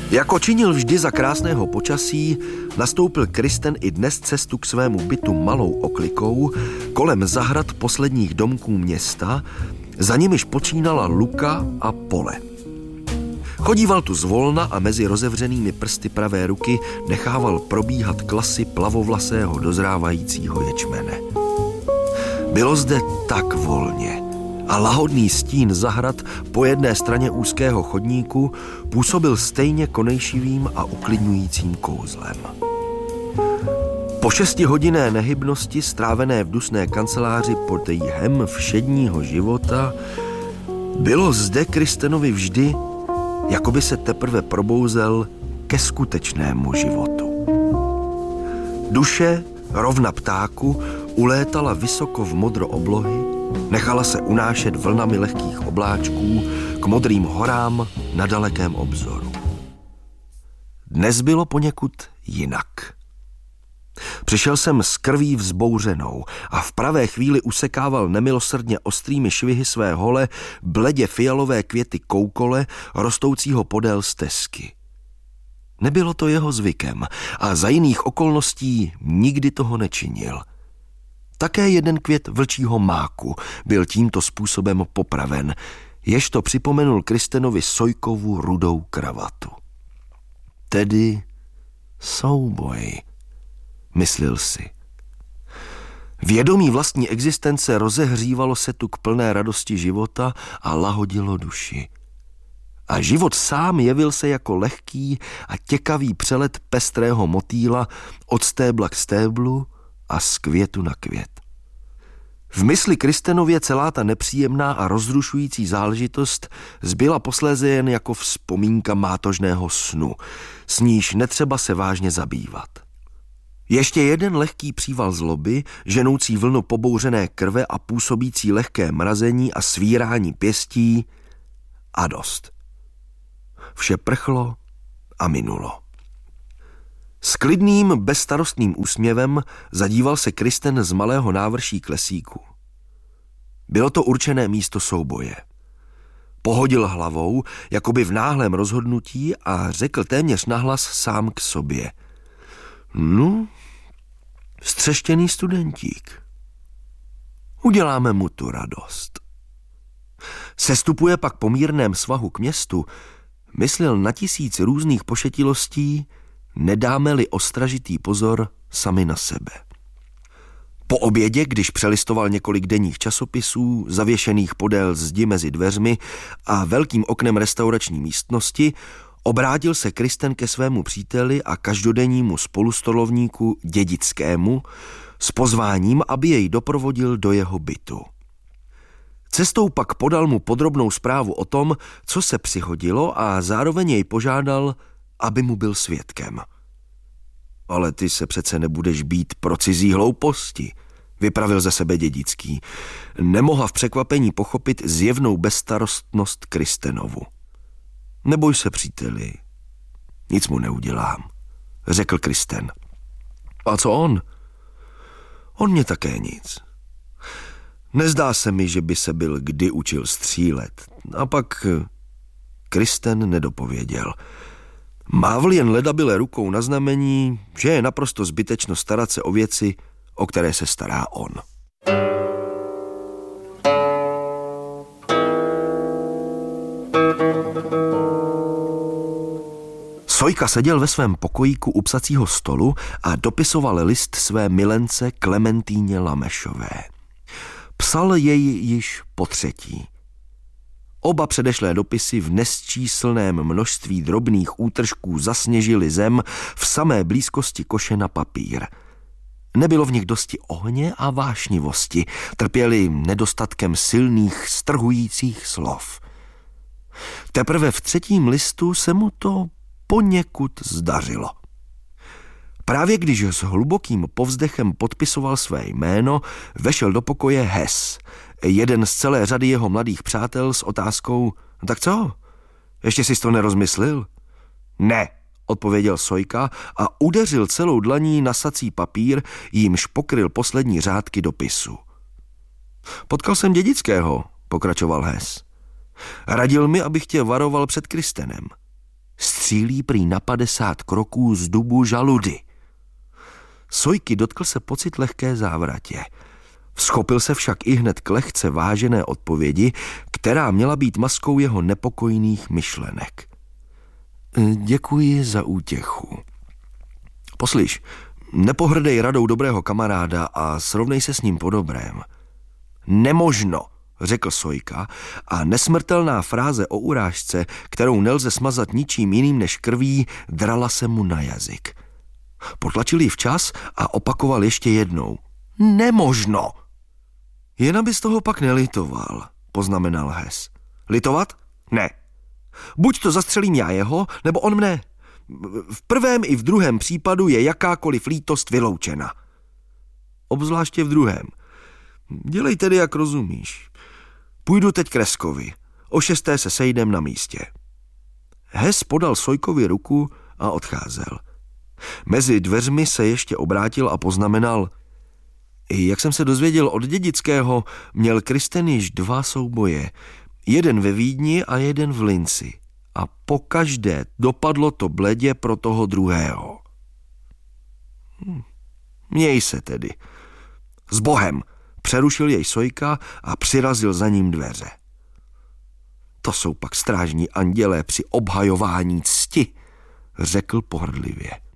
Jako činil vždy za krásného počasí, nastoupil Kristen i dnes cestu k svému bytu malou oklikou kolem zahrad posledních domků města, za nimiž počínala luka a pole. Chodíval tu zvolna a mezi rozevřenými prsty pravé ruky nechával probíhat klasy plavovlasého dozrávajícího ječmene. Bylo zde tak volně a lahodný stín zahrad po jedné straně úzkého chodníku působil stejně konejšivým a uklidňujícím kouzlem. Po 6hodinné nehybnosti strávené v dusné kanceláři pod jhem všedního života bylo zde Kristenovi vždy, jako by se teprve probouzel ke skutečnému životu. Duše, rovna ptáku, ulétala vysoko v modro oblohy, nechala se unášet vlnami lehkých obláčků k modrým horám na dalekém obzoru. Dnes bylo poněkud jinak. Přišel jsem s krví vzbouřenou a v pravé chvíli usekával nemilosrdně ostrými švihy své hole bledě fialové květy koukole rostoucího podél stezky. Nebylo to jeho zvykem a za jiných okolností nikdy toho nečinil. Také jeden květ vlčího máku byl tímto způsobem popraven, jež to připomenul Kristenovi Sojkovu rudou kravatu. Tedy souboj, myslil si. Vědomí vlastní existence rozehřívalo se tu k plné radosti života a lahodilo duši. A život sám jevil se jako lehký a těkavý přelet pestrého motýla od stébla k stéblu a z květu na květ. V mysli Kristenově celá ta nepříjemná a rozrušující záležitost zbyla posléze jen jako vzpomínka mátožného snu, s níž netřeba se vážně zabývat. Ještě jeden lehký příval zloby, ženoucí vlnu pobouřené krve a působící lehké mrazení a svírání pěstí a dost. Vše prchlo a minulo. S klidným, bezstarostným úsměvem zadíval se Kristen z malého návrší klesíku. Bylo to určené místo souboje. Pohodil hlavou, jakoby v náhlém rozhodnutí a řekl téměř nahlas sám k sobě. No, střeštěný studentík. Uděláme mu tu radost. Sestupuje pak po mírném svahu k městu, myslel na 1000 různých pošetilostí, nedáme-li ostražitý pozor sami na sebe. Po obědě, když přelistoval několik denních časopisů, zavěšených podél zdi mezi dveřmi a velkým oknem restaurační místnosti, obrátil se Kristen ke svému příteli a každodennímu spolustolovníku Dědickému s pozváním, aby jej doprovodil do jeho bytu. Cestou pak podal mu podrobnou zprávu o tom, co se přihodilo a zároveň jej požádal, aby mu byl svědkem. Ale ty se přece nebudeš bít pro cizí hlouposti, vypravil ze sebe Dědický. Nemohla v překvapení pochopit zjevnou bezstarostnost Kristenovu. Neboj se, příteli, nic mu neudělám, řekl Kristen. A co on? On mě také nic. Nezdá se mi, že by se byl kdy učil střílet. A pak Kristen nedopověděl. Mávl jen ledabyle rukou na znamení, že je naprosto zbytečno starat se o věci, o které se stará on. Sojka seděl ve svém pokojíku u psacího stolu a dopisoval list své milence Klementíně Lamešové. Psal jej již po 3. Oba předešlé dopisy v nesčíslném množství drobných útržků zasněžily zem v samé blízkosti koše na papír. Nebylo v nich dosti ohně a vášnivosti, trpěli nedostatkem silných, strhujících slov. Teprve v 3. listu se mu to poněkud zdařilo. Právě když s hlubokým povzdechem podpisoval své jméno, vešel do pokoje Hess, jeden z celé řady jeho mladých přátel s otázkou: tak co? Ještě jsi to nerozmyslil? Ne, odpověděl Sojka a udeřil celou dlaní na sací papír, jímž pokryl poslední řádky dopisu. Potkal jsem Dědického, pokračoval Hess. Radil mi, abych tě varoval před Kristenem. cílí prý na 50 kroků z dubu žaludy. Sojky dotkl se pocit lehké závratě. Schopil se však ihned k lehce vážené odpovědi, která měla být maskou jeho nepokojných myšlenek. Děkuji za útěchu. Poslyš, nepohrdej radou dobrého kamaráda a srovnej se s ním po dobrém. Nemožno, řekl Sojka a nesmrtelná fráze o urážce, kterou nelze smazat ničím jiným než krví, drala se mu na jazyk. Potlačil ji včas a opakoval ještě jednou. Nemožno! Jen abys toho pak nelitoval, poznamenal Hes. Litovat? Ne. Buď to zastřelím já jeho, nebo on mne. V prvém i v druhém případu je jakákoliv lítost vyloučena. Obzvláště v druhém. Dělej tedy, jak rozumíš. Půjdu teď k Reskovi. O 6. se sejdem na místě. Hes podal Sojkovi ruku a odcházel. Mezi dveřmi se ještě obrátil a poznamenal: Jak jsem se dozvěděl od Dědického, měl Kristen již 2 souboje. Jeden ve Vídni a jeden v Linci. A pokaždé dopadlo to bledě pro toho druhého. Měj se tedy. S Bohem, přerušil jej Sojka a přirazil za ním dveře. To jsou pak strážní andělé při obhajování cti, řekl pohrdlivě.